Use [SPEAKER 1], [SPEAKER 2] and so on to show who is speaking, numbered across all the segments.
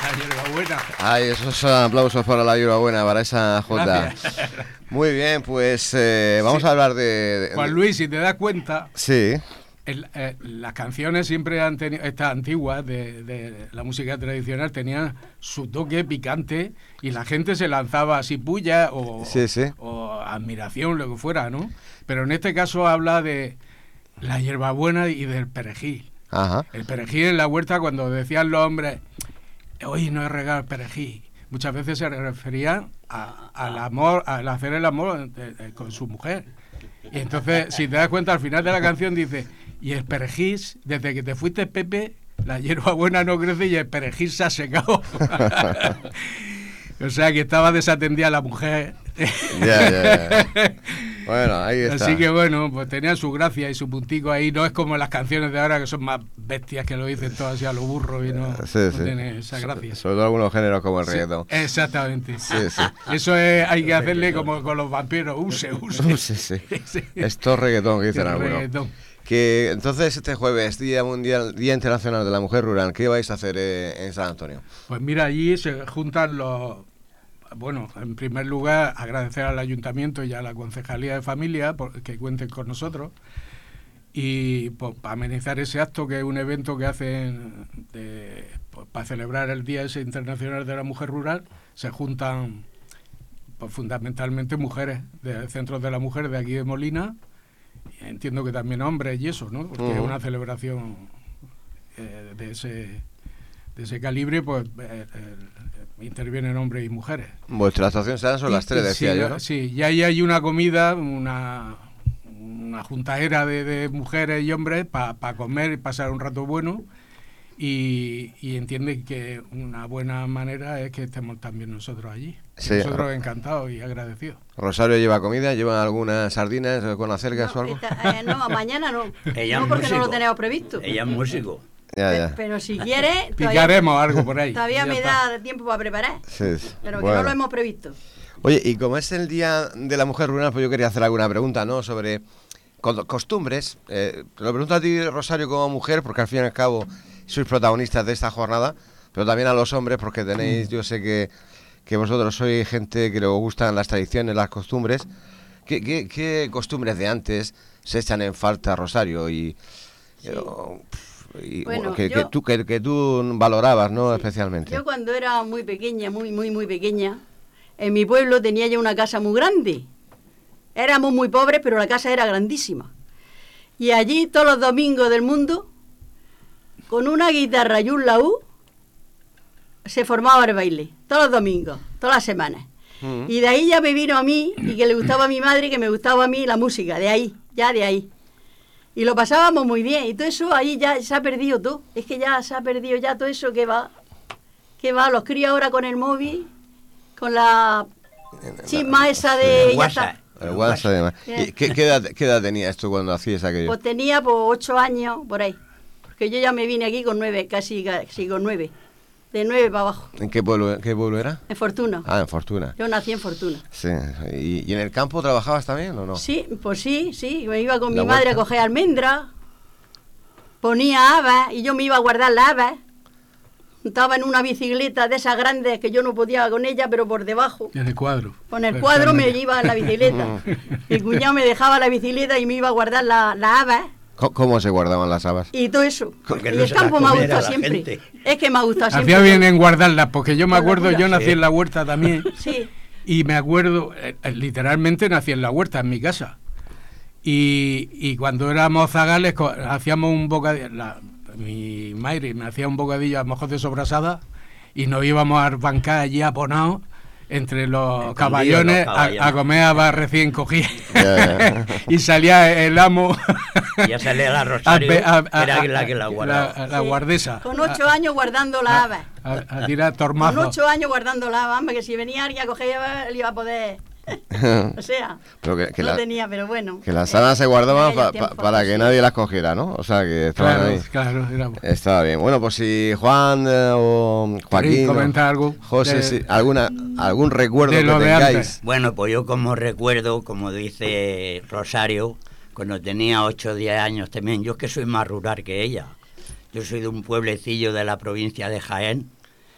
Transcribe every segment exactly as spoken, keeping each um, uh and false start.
[SPEAKER 1] La hierbabuena.
[SPEAKER 2] Ay, esos aplausos para la hierbabuena, para esa Jota.
[SPEAKER 1] Gracias.
[SPEAKER 2] Muy bien, pues eh, vamos
[SPEAKER 1] Sí.
[SPEAKER 2] a hablar de, de...
[SPEAKER 1] Juan Luis, si te das cuenta,
[SPEAKER 2] Sí.
[SPEAKER 1] el, eh, las canciones siempre han tenido, estas antiguas de, de la música tradicional, tenían su toque picante y la gente se lanzaba así puya o,
[SPEAKER 2] Sí, sí.
[SPEAKER 1] o admiración, lo que fuera, ¿no? Pero en este caso habla de la hierbabuena y del perejil.
[SPEAKER 2] Ajá.
[SPEAKER 1] El perejil en la huerta, cuando decían los hombres, hoy no he regado el perejil, muchas veces se referían a- al amor, al hacer el amor de- de- con su mujer. Y entonces, si te das cuenta, al final de la canción dice, y el perejil, desde que te fuiste, Pepe, la hierbabuena no crece y el perejil se ha secado. O sea, que estaba desatendida la mujer.
[SPEAKER 2] Ya, ya, ya. Bueno, ahí está.
[SPEAKER 1] Así que bueno, pues tenía su gracia y su puntico ahí. No es como las canciones de ahora que son más bestias, que lo dicen todas así a lo burro y no,
[SPEAKER 2] Sí,
[SPEAKER 1] no
[SPEAKER 2] sí.
[SPEAKER 1] tiene esa gracia.
[SPEAKER 2] Sobre todo algunos géneros como el
[SPEAKER 1] Sí,
[SPEAKER 2] reggaetón.
[SPEAKER 1] exactamente.
[SPEAKER 2] Sí, sí.
[SPEAKER 1] Eso es, hay que hacerle como con los vampiros, use, use.
[SPEAKER 2] Sí, sí.
[SPEAKER 1] Sí.
[SPEAKER 2] Esto es reggaetón que dicen
[SPEAKER 1] El
[SPEAKER 2] algunos.
[SPEAKER 1] reggaetón.
[SPEAKER 2] Que entonces este jueves, Día Mundial, Día Internacional de la Mujer Rural, ¿qué vais a hacer eh, en San Antonio?
[SPEAKER 1] Pues mira, allí se juntan los... Bueno, en primer lugar, agradecer al Ayuntamiento y a la Concejalía de Familia por, que cuenten con nosotros. Y pues, para amenizar ese acto, que es un evento que hacen de, pues, para celebrar el Día ese Internacional de la Mujer Rural, se juntan pues, fundamentalmente mujeres de centros de la mujer de aquí de Molina. Y entiendo que también hombres y eso, ¿no? Porque
[SPEAKER 2] Uh-huh.
[SPEAKER 1] es una celebración eh, de ese de ese calibre, pues eh, eh, intervienen hombres y mujeres.
[SPEAKER 2] Vuestra actuación será sobre las tres, decía
[SPEAKER 1] sí,
[SPEAKER 2] yo, ¿no?
[SPEAKER 1] Sí, y ahí hay una comida, una, una juntaera de, de mujeres y hombres para pa comer y pasar un rato bueno. Y, y entienden que una buena manera es que estemos también nosotros allí.
[SPEAKER 2] Sí.
[SPEAKER 1] Nosotros encantados y agradecidos.
[SPEAKER 2] Rosario lleva comida, lleva algunas sardinas con acelgas o
[SPEAKER 3] No,
[SPEAKER 2] algo.
[SPEAKER 3] esta- eh, no, mañana no.
[SPEAKER 4] Ella
[SPEAKER 3] no,
[SPEAKER 4] es
[SPEAKER 3] porque no lo
[SPEAKER 4] músico.
[SPEAKER 3] tenemos previsto.
[SPEAKER 4] Ella es músico.
[SPEAKER 2] Ya,
[SPEAKER 3] Pe-
[SPEAKER 2] ya.
[SPEAKER 3] Pero si quiere, todavía,
[SPEAKER 1] Picaremos algo por ahí.
[SPEAKER 3] todavía
[SPEAKER 1] Ya
[SPEAKER 3] me
[SPEAKER 1] está.
[SPEAKER 3] da tiempo para preparar.
[SPEAKER 2] Sí, sí.
[SPEAKER 3] Pero que
[SPEAKER 2] Bueno.
[SPEAKER 3] no lo hemos previsto.
[SPEAKER 2] Oye, y como es el Día de la Mujer Rural, pues yo quería hacer alguna pregunta, ¿no? Sobre co- costumbres. Eh, te lo pregunto a ti, Rosario, como mujer, porque al fin y al cabo sois protagonistas de esta jornada, pero también a los hombres, porque tenéis, yo sé que, que vosotros sois gente que le gustan las tradiciones, las costumbres. ¿Qué, qué, qué costumbres de antes se echan en falta, Rosario? Y,
[SPEAKER 3] Sí.
[SPEAKER 2] eh, y,
[SPEAKER 3] Bueno,
[SPEAKER 2] bueno, que,
[SPEAKER 3] yo-
[SPEAKER 2] que tú, que, que tú valorabas, ¿no?
[SPEAKER 3] Sí.
[SPEAKER 2] Especialmente.
[SPEAKER 3] Yo cuando era muy pequeña, muy, muy, muy pequeña, en mi pueblo tenía ya una casa muy grande. Éramos muy pobres, pero la casa era grandísima. Y allí todos los domingos del mundo, con una guitarra y un laúd, se formaba el baile. Todos los domingos, todas las semanas.
[SPEAKER 2] Mm.
[SPEAKER 3] Y de ahí ya me vino a mí, y que le gustaba a mi madre, y que me gustaba a mí la música, de ahí, ya de ahí. Y lo pasábamos muy bien, y todo eso ahí ya se ha perdido todo. Es que ya se ha perdido ya todo eso que va, que va, los críos ahora con el móvil, con la chisma esa de... ya
[SPEAKER 4] WhatsApp.
[SPEAKER 3] está.
[SPEAKER 2] El WhatsApp, además. ¿Y qué, qué edad, ¿Qué edad tenías tú cuando hacías aquello?
[SPEAKER 3] Pues tenía pues ocho años, por ahí. Porque yo ya me vine aquí con nueve, casi, casi con nueve. De nueve para abajo,
[SPEAKER 2] ¿En qué pueblo, qué pueblo era?
[SPEAKER 3] en Fortuna.
[SPEAKER 2] Ah, en Fortuna.
[SPEAKER 3] Yo nací en Fortuna.
[SPEAKER 2] Sí. ¿Y, y en el campo trabajabas también o no?
[SPEAKER 3] Sí, pues sí, sí. Me iba con
[SPEAKER 2] La
[SPEAKER 3] mi madre a
[SPEAKER 2] huerta.
[SPEAKER 3] coger almendras, ponía habas y yo me iba a guardar las habas. Estaba en una bicicleta de esas grandes que yo no podía con ella, pero por debajo.
[SPEAKER 1] En el cuadro.
[SPEAKER 3] Con el cuadro me iba en la bicicleta. Mi cuñado me dejaba la bicicleta y me iba a guardar la- las habas
[SPEAKER 2] ¿Cómo, cómo se guardaban las habas?
[SPEAKER 3] y todo eso.
[SPEAKER 4] Porque
[SPEAKER 3] y
[SPEAKER 4] no
[SPEAKER 3] el
[SPEAKER 4] se las
[SPEAKER 3] campo me ha
[SPEAKER 4] comiera
[SPEAKER 3] gustado
[SPEAKER 4] la
[SPEAKER 3] siempre.
[SPEAKER 4] gente.
[SPEAKER 3] Es que me ha gustado siempre.
[SPEAKER 1] Hacía bien en guardarlas, porque yo me
[SPEAKER 3] Con la
[SPEAKER 1] acuerdo,
[SPEAKER 3] cura.
[SPEAKER 1] yo nací
[SPEAKER 4] Sí.
[SPEAKER 1] en la huerta también.
[SPEAKER 3] Sí,
[SPEAKER 1] Y me acuerdo, eh, eh, literalmente nací en la huerta, en mi casa. Y, y cuando éramos zagales, co- hacíamos un bocadillo, la- mi madre me hacía un bocadillo a lo mejor de sobrasada, y nos íbamos a bancar allí aponados entre los
[SPEAKER 4] Escondidos
[SPEAKER 1] caballones,
[SPEAKER 4] los
[SPEAKER 1] a,
[SPEAKER 4] caballones.
[SPEAKER 1] a comer habas recién cogidas.
[SPEAKER 2] Ya, ya.
[SPEAKER 1] Y salía el amo
[SPEAKER 4] Ya salía la Rosario,
[SPEAKER 1] pe- a- a-
[SPEAKER 4] era
[SPEAKER 1] a-
[SPEAKER 4] la que la guardaba.
[SPEAKER 1] la, la
[SPEAKER 3] Sí.
[SPEAKER 1] guardesa.
[SPEAKER 3] con ocho años guardando las habas.
[SPEAKER 1] A, a tirar
[SPEAKER 3] Con
[SPEAKER 1] tormazos.
[SPEAKER 3] ocho años guardando las habas, que si venía alguien a coger habas, le iba a poder. O sea,
[SPEAKER 2] Pero que, que
[SPEAKER 3] no
[SPEAKER 2] la-
[SPEAKER 3] tenía, pero bueno.
[SPEAKER 2] que las
[SPEAKER 3] Eh,
[SPEAKER 2] sábanas se guardaban
[SPEAKER 3] en
[SPEAKER 2] pa-
[SPEAKER 3] aquellos
[SPEAKER 2] pa-
[SPEAKER 3] tiempos,
[SPEAKER 2] para que
[SPEAKER 3] sí.
[SPEAKER 2] nadie las cogiera, ¿no? O sea, que estaban
[SPEAKER 1] Claro,
[SPEAKER 2] ahí.
[SPEAKER 1] claro, era-
[SPEAKER 2] Estaba bien. Bueno, pues si Juan eh, o Joaquín
[SPEAKER 1] ¿Queréis
[SPEAKER 2] o
[SPEAKER 1] comentar algo
[SPEAKER 2] José,
[SPEAKER 1] de-
[SPEAKER 2] si alguna, algún recuerdo
[SPEAKER 1] de
[SPEAKER 2] que
[SPEAKER 1] lo de
[SPEAKER 2] tengáis.
[SPEAKER 1] antes?
[SPEAKER 4] Bueno, pues yo como recuerdo, como dice Rosario, cuando tenía ocho o diez años también, yo es que soy más rural que ella. Yo soy de un pueblecillo de la provincia de Jaén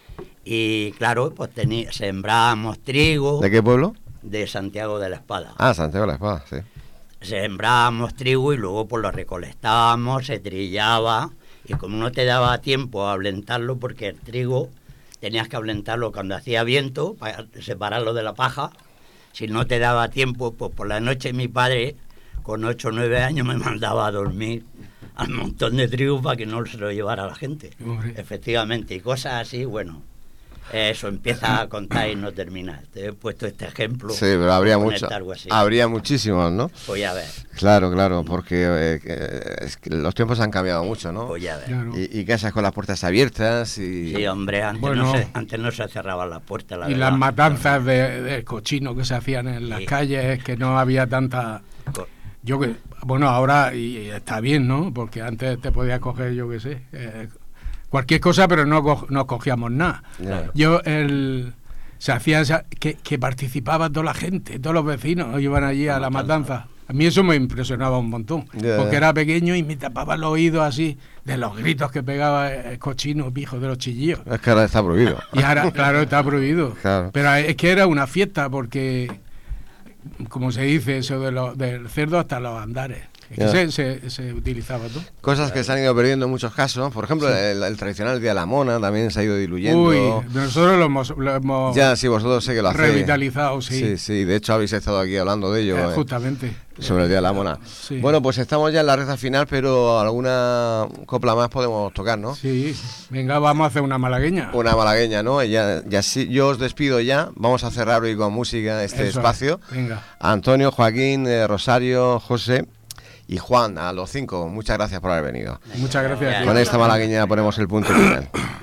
[SPEAKER 4] Y claro, pues tení, sembrábamos trigo.
[SPEAKER 2] ¿De qué pueblo?
[SPEAKER 4] De Santiago de la Espada.
[SPEAKER 2] Ah, Santiago de la Espada, sí.
[SPEAKER 4] Sembrábamos trigo y luego pues lo recolectábamos, se trillaba, y como no te daba tiempo a ablentarlo, porque el trigo tenías que ablentarlo cuando hacía viento para separarlo de la paja. Si no te daba tiempo, pues por la noche mi padre, con ocho o nueve años, me mandaba a dormir al montón de trigo para que no se lo llevara la gente.
[SPEAKER 1] Hombre.
[SPEAKER 4] Efectivamente, y cosas así, bueno, eso empieza a contar y no termina. Te he puesto este ejemplo.
[SPEAKER 2] Sí, pero habría
[SPEAKER 4] por
[SPEAKER 2] mucho,
[SPEAKER 4] ponerte algo así.
[SPEAKER 2] habría muchísimos, ¿no?
[SPEAKER 4] Pues ya ves,
[SPEAKER 2] Claro, claro, porque eh, que- es que los tiempos han cambiado mucho, ¿no?
[SPEAKER 4] pues ya ves.
[SPEAKER 1] Claro.
[SPEAKER 2] Y, y casas con las puertas abiertas y...
[SPEAKER 4] Sí, hombre, antes,
[SPEAKER 1] Bueno.
[SPEAKER 4] no se, antes no se cerraban las puertas, la
[SPEAKER 1] Y
[SPEAKER 4] verdad.
[SPEAKER 1] las matanzas de, de cochino que se hacían en las
[SPEAKER 4] Sí.
[SPEAKER 1] calles, que no había tanta...
[SPEAKER 4] Co-
[SPEAKER 1] Yo que, bueno, ahora y está bien, ¿no? Porque antes te podías coger, yo qué sé, eh, cualquier cosa, pero no, co- no cogíamos nada.
[SPEAKER 2] Ya.
[SPEAKER 1] Yo, el, se hacía esa- que, que participaba toda la gente, todos los vecinos iban allí a la matanza. A mí eso me impresionaba un montón,
[SPEAKER 2] Ya,
[SPEAKER 1] porque
[SPEAKER 2] ya.
[SPEAKER 1] era pequeño y me tapaba los oídos así de los gritos que pegaba el cochino, pijo, de los chillillos.
[SPEAKER 2] Es que ahora está prohibido.
[SPEAKER 1] Y ahora, claro, está prohibido.
[SPEAKER 2] Claro.
[SPEAKER 1] Pero es que era una fiesta porque, como se dice, eso de lo, del cerdo hasta los andares. Es que
[SPEAKER 2] Ya.
[SPEAKER 1] se, se, se utilizaba todo.
[SPEAKER 2] Cosas que se han ido perdiendo en muchos casos. Por ejemplo, el, el tradicional Día de la Mona también se ha ido diluyendo.
[SPEAKER 1] Uy, nosotros lo hemos, lo hemos
[SPEAKER 2] Ya, sí, vosotros sé que lo hacéis.
[SPEAKER 1] revitalizado, sí.
[SPEAKER 2] Sí, sí, de hecho habéis estado aquí hablando de ello.
[SPEAKER 1] Eh,
[SPEAKER 2] eh,
[SPEAKER 1] justamente.
[SPEAKER 2] sobre el Día de la Mona.
[SPEAKER 1] Sí.
[SPEAKER 2] Bueno, pues estamos ya en la recta final, pero alguna copla más podemos tocar, ¿no?
[SPEAKER 1] Sí, venga, vamos a hacer una malagueña.
[SPEAKER 2] Una malagueña, ¿no? Y ya, ya sí, yo os despido ya. Vamos a cerrar hoy con música este
[SPEAKER 1] Eso,
[SPEAKER 2] espacio.
[SPEAKER 1] Venga.
[SPEAKER 2] Antonio, Joaquín, eh, Rosario, José y Juan, a los cinco. Muchas gracias por haber venido.
[SPEAKER 1] Muchas gracias.
[SPEAKER 4] Ya,
[SPEAKER 2] Con
[SPEAKER 1] tío.
[SPEAKER 2] esta malagueña ponemos el punto final.